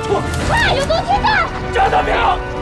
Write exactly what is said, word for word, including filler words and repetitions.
快，有毒气弹！ 张大兵，